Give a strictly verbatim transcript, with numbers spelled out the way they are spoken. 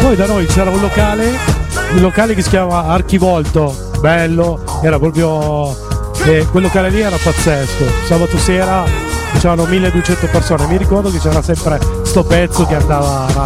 poi da noi c'era un locale, un locale che si chiama Archivolto, bello, era proprio, eh, quel locale lì era pazzesco. Sabato sera c'erano milleduecento persone, mi ricordo che c'era sempre sto pezzo che andava